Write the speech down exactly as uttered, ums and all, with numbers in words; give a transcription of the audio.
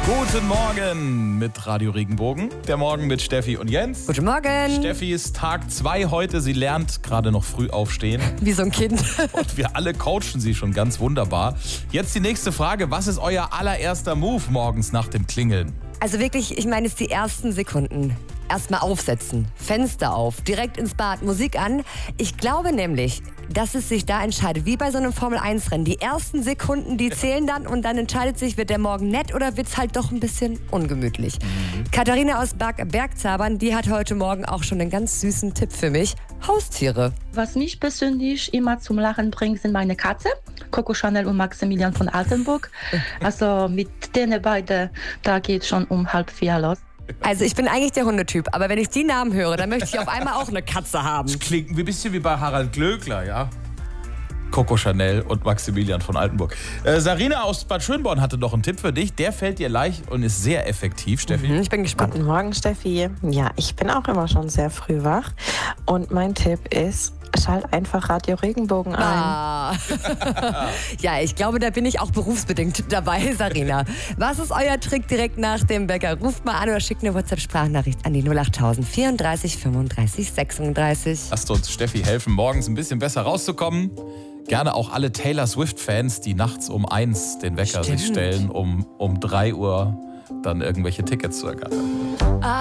Guten Morgen mit Radio Regenbogen. Der Morgen mit Steffi und Jens. Guten Morgen. Steffi ist Tag zwei heute. Sie lernt gerade noch früh aufstehen. Wie so ein Kind. Und wir alle coachen sie schon ganz wunderbar. Jetzt die nächste Frage. Was ist euer allererster Move morgens nach dem Klingeln? Also wirklich, ich meine, es die ersten Sekunden. Erstmal aufsetzen, Fenster auf, direkt ins Bad, Musik an. Ich glaube nämlich, dass es sich da entscheidet, wie bei so einem Formel eins Rennen. Die ersten Sekunden, die zählen dann und dann entscheidet sich, wird der Morgen nett oder wird es halt doch ein bisschen ungemütlich. Mhm. Katharina aus Berg- Bergzabern, die hat heute Morgen auch schon einen ganz süßen Tipp für mich. Haustiere. Was mich persönlich immer zum Lachen bringt, sind meine Katze, Coco Chanel und Maximilian von Altenburg. Also mit denen beiden, da geht schon um halb vier los. Also ich bin eigentlich der Hundetyp, aber wenn ich die Namen höre, dann möchte ich auf einmal auch eine Katze haben. Das klingt ein bisschen wie bei Harald Glöckler, ja? Coco Chanel und Maximilian von Altenburg. Äh, Sarina aus Bad Schönborn hatte noch einen Tipp für dich. Der fällt dir leicht und ist sehr effektiv, Steffi. Mhm, ich bin gespannt. Guten Morgen, Steffi. Ja, ich bin auch immer schon sehr früh wach. Und mein Tipp ist, schalt einfach Radio Regenbogen ein. Ah. Ja, ich glaube, da bin ich auch berufsbedingt dabei, Sarina. Was ist euer Trick direkt nach dem Bäcker? Ruft mal an oder schickt eine WhatsApp-Sprachnachricht an die null acht null null vierunddreißig fünfunddreißig sechsunddreißig. Lasst uns Steffi helfen, morgens ein bisschen besser rauszukommen. Gerne auch alle Taylor Swift-Fans, die nachts um eins den Wecker Stimmt. sich stellen, um, um drei Uhr dann irgendwelche Tickets zu ergattern.